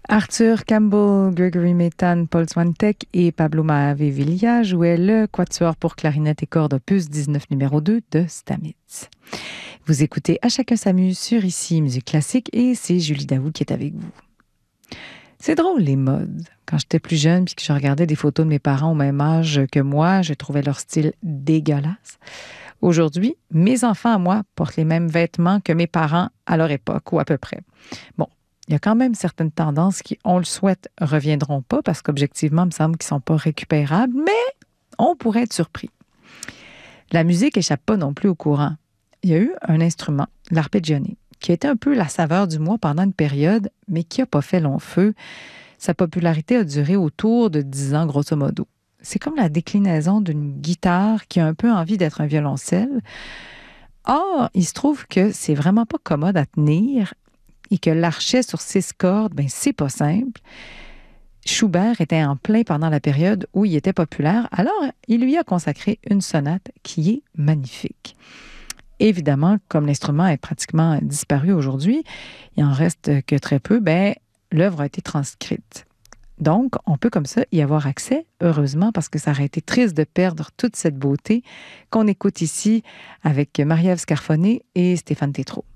Arthur Campbell, Gregory Maitan, Paul Swantek et Pablo Maavevilla jouaient le quatuor pour clarinette et cordes opus 19 numéro 2 de Stamitz. Vous écoutez À chacun s'amuse sur Ici Musique Classique et c'est Julie Daoud qui est avec vous. C'est drôle les modes. Quand j'étais plus jeune puis que je regardais des photos de mes parents au même âge que moi, je trouvais leur style dégueulasse. Aujourd'hui, mes enfants à moi portent les mêmes vêtements que mes parents à leur époque ou à peu près. Bon, il y a quand même certaines tendances qui, on le souhaite, reviendront pas parce qu'objectivement, il me semble qu'ils ne sont pas récupérables, mais on pourrait être surpris. La musique échappe pas non plus au courant. Il y a eu un instrument, l'arpeggione, qui a été un peu la saveur du mois pendant une période, mais qui n'a pas fait long feu. Sa popularité a duré autour de 10 ans, grosso modo. C'est comme la déclinaison d'une guitare qui a un peu envie d'être un violoncelle. Or, il se trouve que c'est vraiment pas commode à tenir et que l'archet sur 6 cordes, ben c'est pas simple. Schubert était en plein pendant la période où il était populaire, alors il lui a consacré une sonate qui est magnifique. Évidemment, comme l'instrument est pratiquement disparu aujourd'hui, il en reste que très peu, ben l'œuvre a été transcrite. Donc, on peut comme ça y avoir accès, heureusement, parce que ça aurait été triste de perdre toute cette beauté qu'on écoute ici avec Marie-Ève Scarfonnet et Stéphane Tétrault.